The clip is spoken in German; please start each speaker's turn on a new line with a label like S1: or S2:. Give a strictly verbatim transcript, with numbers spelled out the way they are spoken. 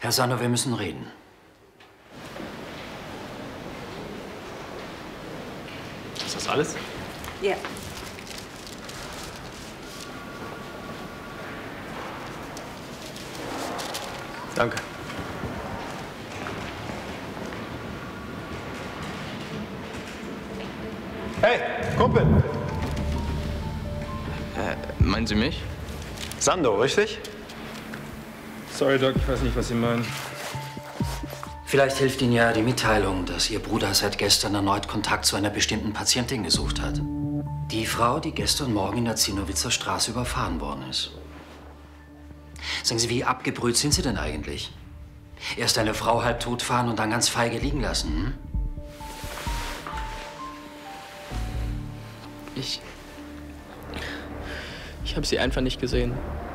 S1: Herr Sandow, wir müssen reden.
S2: Ist das alles?
S3: Ja.
S2: Danke. Hey, Kumpel!
S4: Äh, meinen Sie mich?
S2: Sandow, richtig?
S5: Sorry, Doc, ich weiß nicht, was Sie meinen.
S1: Vielleicht hilft Ihnen ja die Mitteilung, dass Ihr Bruder seit gestern erneut Kontakt zu einer bestimmten Patientin gesucht hat. Die Frau, die gestern Morgen in der Zinnowitzer Straße überfahren worden ist. Sagen Sie, wie abgebrüht sind Sie denn eigentlich? Erst eine Frau halb tot fahren und dann ganz feige liegen lassen, hm?
S4: Ich... Ich habe sie einfach nicht gesehen.